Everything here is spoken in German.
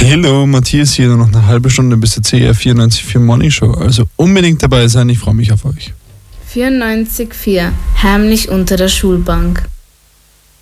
Hallo, Matthias hier, noch eine halbe Stunde bis zur CR 94.4 Morning Show. Also unbedingt dabei sein, ich freue mich auf euch. 94.4 Heimlich unter der Schulbank.